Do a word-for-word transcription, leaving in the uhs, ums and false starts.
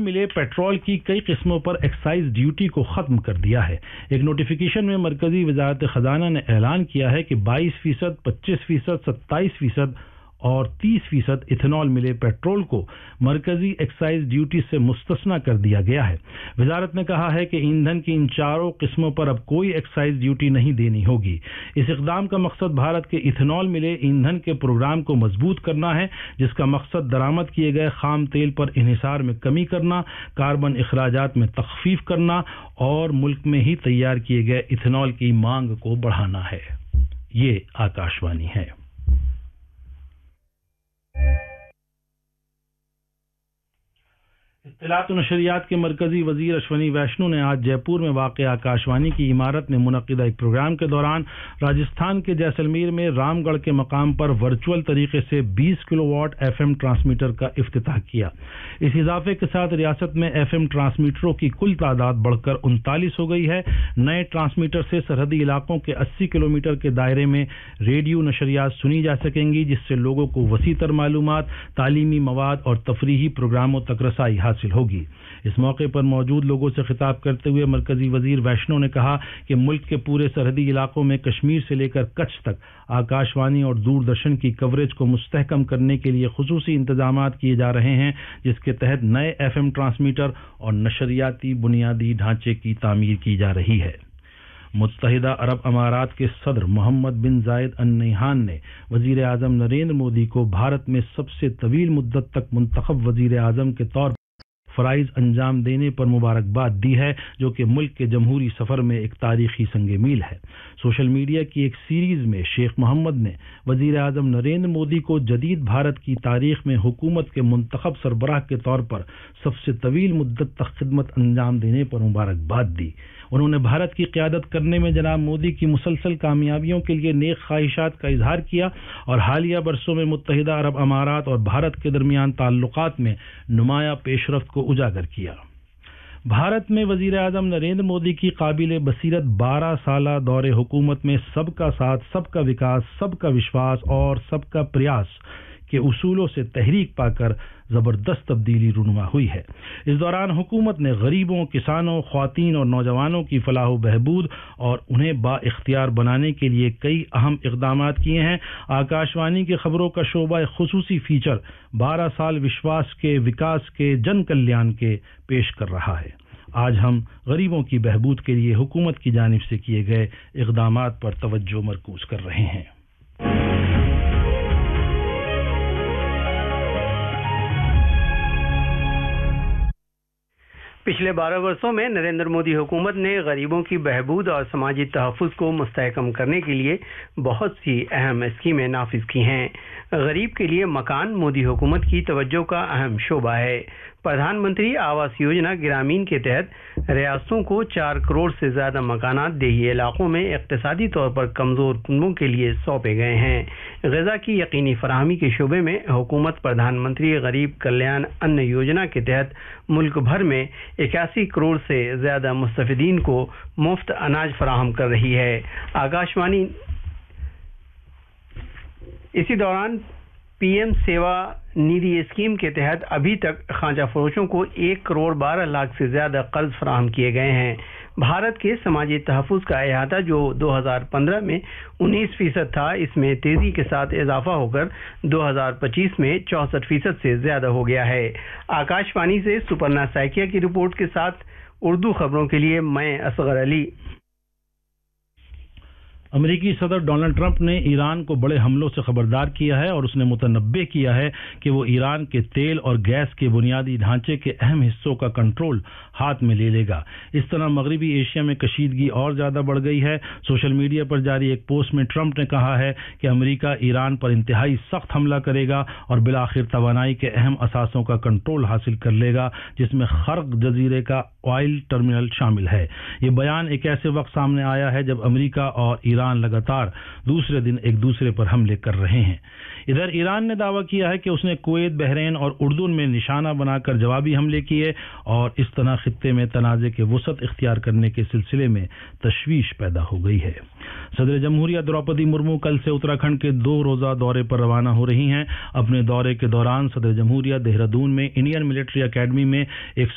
ملے پیٹرول کی کئی قسموں پر ایکسائز ڈیوٹی کو ختم کر دیا ہے۔ ایک نوٹیفیکیشن میں مرکزی وزارت خزانہ نے اعلان کیا ہے کہ بائیس فیصد، پچیس فیصد، ستائیس فیصد اور تیس فیصد ایتھنال ملے پیٹرول کو مرکزی ایکسائز ڈیوٹی سے مستثنی کر دیا گیا ہے۔ وزارت نے کہا ہے کہ ایندھن کی ان چاروں قسموں پر اب کوئی ایکسائز ڈیوٹی نہیں دینی ہوگی۔ اس اقدام کا مقصد بھارت کے ایتھنال ملے ایندھن کے پروگرام کو مضبوط کرنا ہے، جس کا مقصد درآمد کیے گئے خام تیل پر انحصار میں کمی کرنا، کاربن اخراجات میں تخفیف کرنا اور ملک میں ہی تیار کیے گئے ایتھنال کی مانگ کو بڑھانا ہے۔ یہ آکاشوانی ہے۔ اطلاعات و نشریات کے مرکزی وزیر اشونی ویشنو نے آج جے پور میں واقع آکاشوانی کی عمارت میں منعقدہ ایک پروگرام کے دوران راجستھان کے جیسلمیر میں رام گڑھ کے مقام پر ورچوئل طریقے سے بیس کلو واٹ ایف ایم ٹرانسمیٹر کا افتتاح کیا۔ اس اضافے کے ساتھ ریاست میں ایف ایم ٹرانسمیٹروں کی کل تعداد بڑھ کر انتالیس ہو گئی ہے۔ نئے ٹرانسمیٹر سے سرحدی علاقوں کے اسی کلومیٹر کے دائرے میں ریڈیو نشریات سنی جا سکیں گی، جس سے لوگوں کو وسیع تر معلومات، تعلیمی مواد اور تفریحی پروگراموں تک رسائی حاصل ہوگی۔ اس موقع پر موجود لوگوں سے خطاب کرتے ہوئے مرکزی وزیر ویشنو نے کہا کہ ملک کے پورے سرحدی علاقوں میں کشمیر سے لے کر کچھ تک آکاشوانی اور دوردرشن کی کوریج کو مستحکم کرنے کے لیے خصوصی انتظامات کیے جا رہے ہیں، جس کے تحت نئے ایف ایم ٹرانسمیٹر اور نشریاتی بنیادی ڈھانچے کی تعمیر کی جا رہی ہے۔ متحدہ عرب امارات کے صدر محمد بن زائد ال نہیان نے وزیر اعظم نریندر مودی کو بھارت میں سب سے طویل مدت تک منتخب وزیر اعظم کے طور پر فرائض انجام دینے پر مبارکباد دی ہے، جو کہ ملک کے جمہوری سفر میں ایک تاریخی سنگ میل ہے۔ سوشل میڈیا کی ایک سیریز میں شیخ محمد نے وزیر اعظم نریندر مودی کو جدید بھارت کی تاریخ میں حکومت کے منتخب سربراہ کے طور پر سب سے طویل مدت تک خدمت انجام دینے پر مبارکباد دی۔ انہوں نے بھارت کی قیادت کرنے میں جناب مودی کی مسلسل کامیابیوں کے لیے نیک خواہشات کا اظہار کیا اور حالیہ برسوں میں متحدہ عرب امارات اور بھارت کے درمیان تعلقات میں نمایاں پیش رفت کو اجاگر کیا۔ بھارت میں وزیر اعظم نریندر مودی کی قابل بصیرت بارہ سالہ دور حکومت میں سب کا ساتھ، سب کا وکاس، سب کا وشواس اور سب کا پریاس کے اصولوں سے تحریک پا کر زبردست تبدیلی رونما ہوئی ہے۔ اس دوران حکومت نے غریبوں، کسانوں، خواتین اور نوجوانوں کی فلاح و بہبود اور انہیں با اختیار بنانے کے لیے کئی اہم اقدامات کیے ہیں۔ آکاشوانی کی خبروں کا شعبہ ایک خصوصی فیچر بارہ سال وشواس کے، وکاس کے، جن کلیان کے پیش کر رہا ہے۔ آج ہم غریبوں کی بہبود کے لیے حکومت کی جانب سے کیے گئے اقدامات پر توجہ مرکوز کر رہے ہیں۔ پچھلے بارہ برسوں میں نریندر مودی حکومت نے غریبوں کی بہبود اور سماجی تحفظ کو مستحکم کرنے کے لیے بہت سی اہم اسکیمیں نافذ کی ہیں۔ غریب کے لیے مکان مودی حکومت کی توجہ کا اہم شعبہ ہے۔ پردھان منتری آواس یوجنا گرامین کے تحت ریاستوں کو چار کروڑ سے زیادہ مکانات دیہی علاقوں میں اقتصادی طور پر کمزور کنبوں کے لیے سونپے گئے ہیں۔ غذا کی یقینی فراہمی کے شعبے میں حکومت پردھان منتری غریب کلیان ان یوجنا کے تحت ملک بھر میں اکیاسی کروڑ سے زیادہ مستفیدین کو مفت اناج فراہم کر رہی ہے۔ آکاشوانی اسی دوران پی ایم سیوا ندھی اسکیم کے تحت ابھی تک خانچہ فروشوں کو ایک کروڑ بارہ لاکھ سے زیادہ قرض فراہم کیے گئے ہیں۔ بھارت کے سماجی تحفظ کا احاطہ جو دو ہزار پندرہ میں انیس فیصد تھا، اس میں تیزی کے ساتھ اضافہ ہو کر دو ہزار پچیس میں چونسٹھ فیصد سے زیادہ ہو گیا ہے۔ آکاشوانی سے سپرنا سائکیا کی رپورٹ کے ساتھ اردو خبروں کے لیے میں اصغر علی۔ امریکی صدر ڈونلڈ ٹرمپ نے ایران کو بڑے حملوں سے خبردار کیا ہے اور اس نے متنبع کیا ہے کہ وہ ایران کے تیل اور گیس کے بنیادی ڈھانچے کے اہم حصوں کا کنٹرول ہاتھ میں لے لے گا۔ اس طرح مغربی ایشیا میں کشیدگی اور زیادہ بڑھ گئی ہے۔ سوشل میڈیا پر جاری ایک پوسٹ میں ٹرمپ نے کہا ہے کہ امریکہ ایران پر انتہائی سخت حملہ کرے گا اور بالآخر توانائی کے اہم اثاثوں کا کنٹرول حاصل کر لے گا، جس میں خرق جزیرے کا آئل ٹرمینل شامل ہے۔ یہ بیان ایک ایسے وقت سامنے آیا ہے جب امریکہ اور ایران لگاتار دوسرے دن ایک دوسرے پر حملے کر رہے ہیں۔ ادھر ایران نے دعویٰ کیا ہے کہ اس نے کویت، بحرین اور اردن میں نشانہ بنا کر جوابی حملے کیے اور اس طرح خطے میں تنازع کے وسعت اختیار کرنے کے سلسلے میں تشویش پیدا ہو گئی ہے۔ صدر جمہوریہ دروپدی مرمو کل سے اتراکھنڈ کے دو روزہ دورے پر روانہ ہو رہی ہیں۔ اپنے دورے کے دوران صدر جمہوریہ دہرادون میں انڈین ملٹری اکیڈمی میں ایک